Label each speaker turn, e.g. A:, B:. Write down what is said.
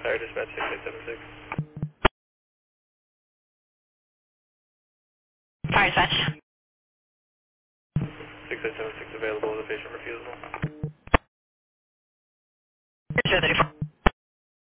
A: Fire dispatch 6876.
B: Fire dispatch.
A: 6876 available with a patient refusal.
B: 034.